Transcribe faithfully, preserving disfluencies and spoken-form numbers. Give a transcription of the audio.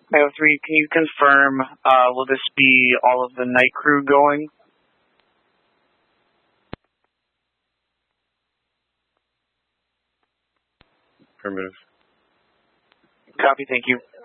nine oh three, can you confirm, uh, will this be all of the night crew going? Affirmative. Copy, thank you.